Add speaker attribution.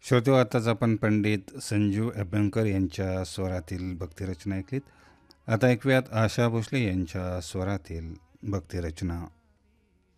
Speaker 1: श्रोते आताच आपण पंडित संजू अभ्यंकर यांच्या स्वरातील भक्तिरचना ऐकलीत. आता ऐकूयात आशा भोसले यांच्या स्वरातील भक्तिरचना.